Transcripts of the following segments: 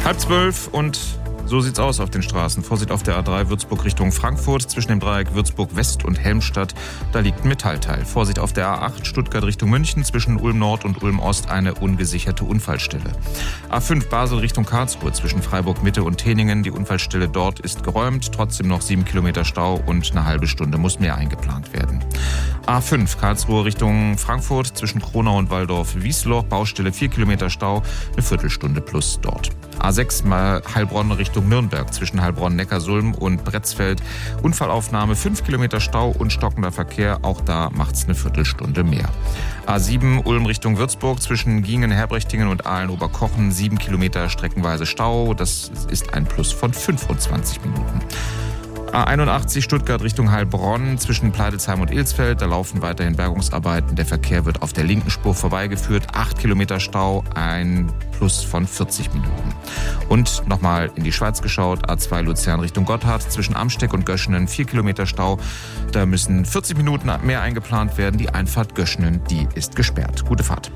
11:30 und so sieht's aus auf den Straßen. Vorsicht auf der A3 Würzburg Richtung Frankfurt. Zwischen dem Dreieck Würzburg West und Helmstadt, da liegt ein Metallteil. Vorsicht auf der A8 Stuttgart Richtung München. Zwischen Ulm Nord und Ulm Ost eine ungesicherte Unfallstelle. A5 Basel Richtung Karlsruhe. Zwischen Freiburg Mitte und Teningen. Die Unfallstelle dort ist geräumt. Trotzdem noch 7 Kilometer Stau und eine halbe Stunde muss mehr eingeplant werden. A5 Karlsruhe Richtung Frankfurt. Zwischen Kronau und Waldorf-Wiesloch. Baustelle 4 Kilometer Stau. Eine Viertelstunde plus dort. A6 mal Heilbronn Richtung Nürnberg. Zwischen Heilbronn, Neckarsulm und Bretzfeld. Unfallaufnahme 5 Kilometer Stau und stockender Verkehr. Auch da macht's eine Viertelstunde mehr. A7 Ulm Richtung Würzburg. Zwischen Giengen, Herbrechtingen und Aalen-Oberkochen 7 Kilometer streckenweise Stau. Das ist ein Plus von 25 Minuten. A81 Stuttgart Richtung Heilbronn zwischen Pleidelsheim und Ilsfeld. Da laufen weiterhin Bergungsarbeiten. Der Verkehr wird auf der linken Spur vorbeigeführt. 8 Kilometer Stau, ein Plus von 40 Minuten. Und nochmal in die Schweiz geschaut. A2 Luzern Richtung Gotthard zwischen Amsteck und Göschenen 4 Kilometer Stau. Da müssen 40 Minuten mehr eingeplant werden. Die Einfahrt Göschenen, die ist gesperrt. Gute Fahrt.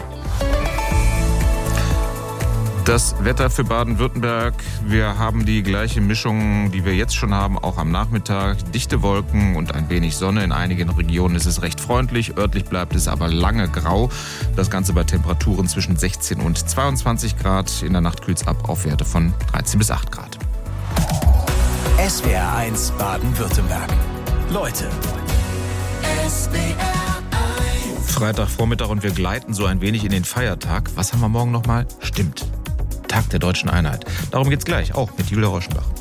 Das Wetter für Baden-Württemberg. Wir haben die gleiche Mischung, die wir jetzt schon haben, auch am Nachmittag. Dichte Wolken und ein wenig Sonne. In einigen Regionen ist es recht freundlich. Örtlich bleibt es aber lange grau. Das Ganze bei Temperaturen zwischen 16 und 22 Grad. In der Nacht kühlt es ab auf Werte von 13 bis 8 Grad. SWR1 Baden-Württemberg. Leute. Freitagvormittag und wir gleiten so ein wenig in den Feiertag. Was haben wir morgen nochmal? Stimmt. Tag der Deutschen Einheit. Darum geht's gleich, auch mit Julia Rauschenbach.